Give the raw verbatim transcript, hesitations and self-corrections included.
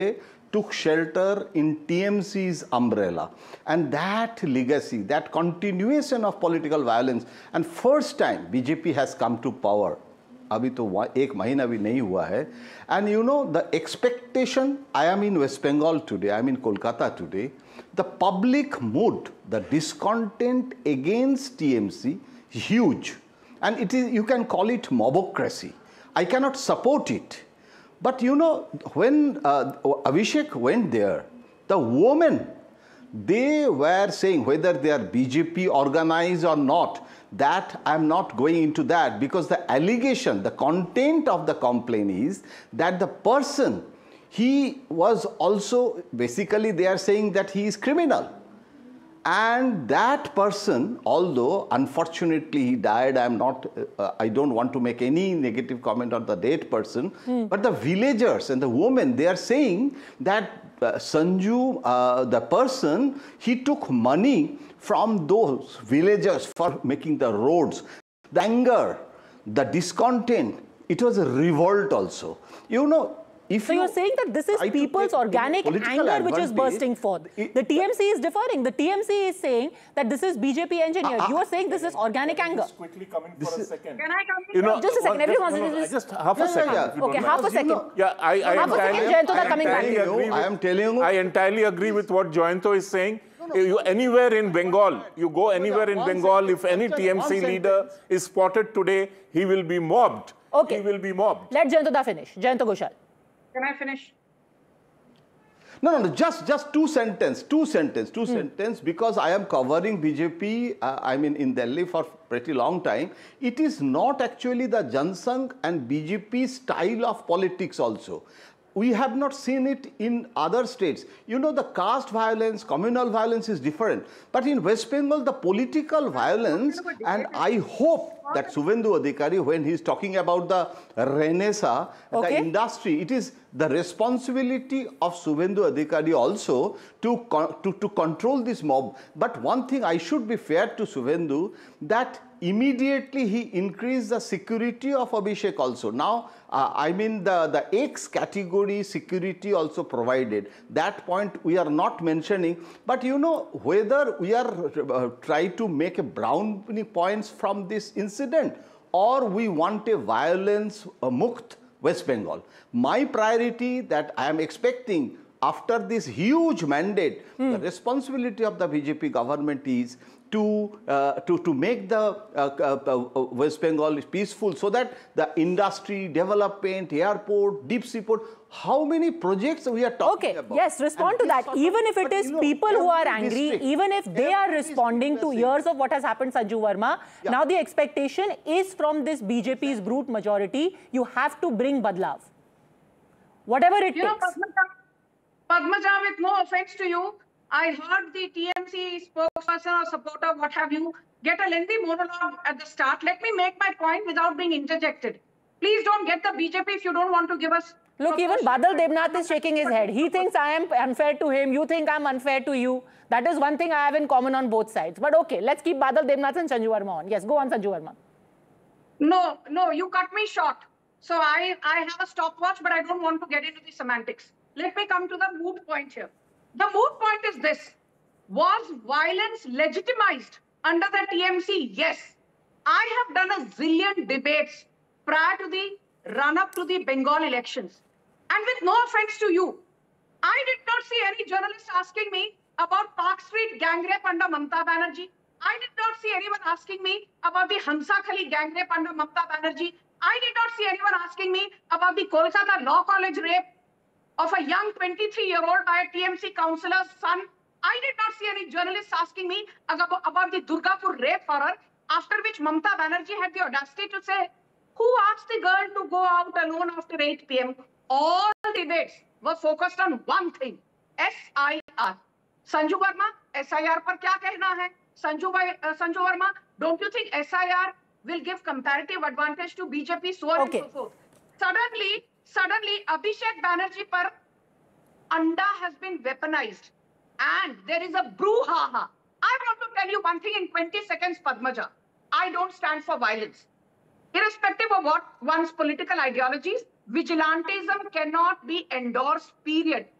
took shelter in T M C's umbrella, and that legacy, that continuation of political violence, and first time B J P has come to power. अभी तो एक महीना भी नहीं हुआ है, and you know the expectation. I am in West Bengal today. I am in Kolkata today. The public mood, the discontent against T M C, huge, and it is, you can call it mobocracy. I cannot support it. But you know, when uh, Abhishek went there, the women, they were saying whether they are B J P organized or not, that I am not going into that, because the allegation, the content of the complaint is that the person, he was also, basically they are saying that he is criminal. And that person, although unfortunately he died, I am not, uh, I don't want to make any negative comment on the dead person, mm. but the villagers and the women, they are saying that uh, Sanju, uh, the person, he took money from those villagers for making the roads. The anger, the discontent, it was a revolt also. You know, If so you, you're saying that this is people's organic anger which is bursting forth. It, the T M C is differing. The T M C is saying that this is B J P engineered. Uh, uh, you are saying this is organic anger. Just quickly coming for a second. Can I come in? You know, just a second. Just, Everyone no, no, just, just half a second. Yeah, yeah. Okay, half a second. You know, yeah, I, I, half a second. Jayanto coming back. You, I am telling you. I entirely agree with what Jayanto is saying. No, no. You, anywhere in Bengal, you go anywhere in Bengal, if any T M C leader is spotted today, he will be mobbed. Okay. He will be mobbed. Let Jayanto finish. Jayanto Ghoshal. Can I finish? No, no, no, just, just two sentence, two sentence, two hmm. sentence, because I am covering B J P, uh, I mean, in Delhi for pretty long time. It is not actually the Jansangh and B J P style of politics also. We have not seen it in other states. You know, the caste violence, communal violence is different. But in West Bengal, the political violence, and I hope that Suvendu Adhikari, when he is talking about the Renaissance, okay. the industry, it is the responsibility of Suvendu Adhikari also to, to, to control this mob. But one thing I should be fair to Suvendu, that immediately he increased the security of Abhishek also. Now, uh, I mean the, the X category security also provided. That point we are not mentioning. But you know, whether we are uh, trying to make a brownie points from this incident, or we want a violence uh, mukt West Bengal. My priority that I am expecting after this huge mandate, hmm. the responsibility of the B J P government is to, uh, to, to make the uh, uh, West Bengal peaceful, so that the industry, development, airport, deep sea port, how many projects we are talking okay. about? Yes, respond and to that. Even if it is you know, people who are angry, district, even if they are responding to years of what has happened, Sanju Verma, yeah. now the expectation is from this B J P's brute majority, you have to bring Badlav. Whatever it you takes. Know, Padmaja, Padmaja, with no offense to you, I heard the T M C spokesperson or supporter, what have you, get a lengthy monologue at the start. Let me make my point without being interjected. Please don't get the B J P if you don't want to give us... Look, even Badal Devnath is shaking his head. He thinks I am unfair to him. You think I'm unfair to you. That is one thing I have in common on both sides. But okay, let's keep Badal Devnath and Sanju Verma on. Yes, go on, Sanju Verma. No, no, you cut me short. So I, I have a stopwatch, but I don't want to get into the semantics. Let me come to the moot point here. The moot point is this. Was violence legitimized under the T M C? Yes. I have done a zillion debates prior to the run-up to the Bengal elections. And with no offense to you, I did not see any journalist asking me about Park Street gang rape under Mamata Banerjee. I did not see anyone asking me about the Hansakhali gang rape under Mamata Banerjee. I did not see anyone asking me about the Kolkata Law College rape of a young twenty-three-year-old by a T M C councillor's son. I did not see any journalists asking me about, about the Durgapur rape horror, after which Mamata Banerjee had the audacity to say, who asked the girl to go out alone after eight p m? All debates were focused on one thing, S I R. Sanju Verma, S I R par kya kehna hai? Sanju, uh, Sanju Verma, don't you think S I R will give comparative advantage to B J P, so on okay. and so forth? Suddenly, suddenly, Abhishek Banerjee par Anda has been weaponized. And there is a brouhaha. I want to tell you one thing in twenty seconds, Padmaja. I don't stand for violence. Irrespective of what one's political ideologies, Vigilantism cannot be endorsed, period.